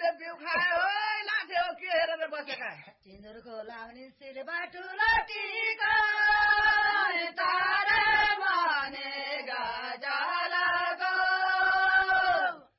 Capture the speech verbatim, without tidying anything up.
बिउ खायो लाथ्यो के हेरेर बसेका तिनीहरूको लाउने सिले बाटुलाई